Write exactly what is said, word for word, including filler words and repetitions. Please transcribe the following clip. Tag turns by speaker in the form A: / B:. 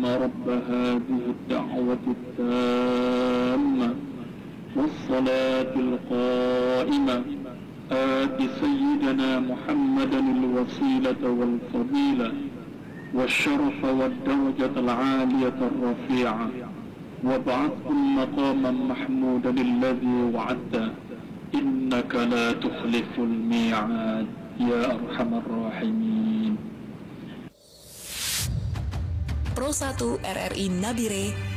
A: اللهم رب هذه الدعوة التامة والصلاة القائمة آت سيدنا محمدا الوسيلة والفضيلة والشرف والدرجة العالية الرفيعة وابعثه مقاما محمودا الذي وعدته إنك لا تخلف الميعاد يا أرحم الراحمين.
B: Pro satu R R I Nabire